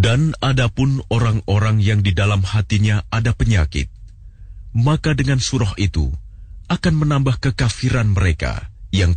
Dan adapun orang-orang yang di dalam hatinya ada penyakit, maka dengan surah itu akan menambah kekafiran mereka yang